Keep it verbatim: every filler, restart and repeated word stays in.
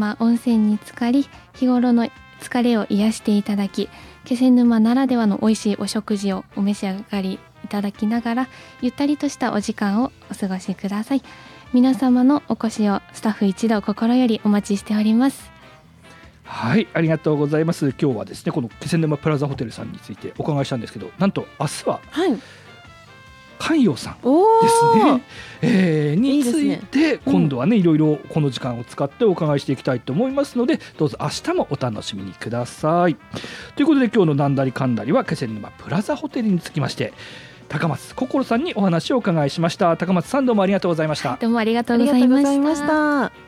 沼温泉に浸かり、日頃の疲れを癒していただき、気仙沼ならではの美味しいお食事をお召し上がりいただきながら、ゆったりとしたお時間をお過ごしください。皆様のお越しをスタッフ一同心よりお待ちしております。 はい、ありがとうございます。今日はですね、この気仙沼プラザホテルさんについてお伺いしたんですけど、なんと明日は、はい、寛陽さんですね、えー、について今度はね、いろいろこの時間を使ってお伺いしていきたいと思いますので、どうぞ明日もお楽しみにください。ということで、今日のなんだりかんだりは気仙沼プラザホテルにつきまして高松心さんにお話をお伺いしました。高松さん、どうもありがとうございました。 どうもありがとうございました。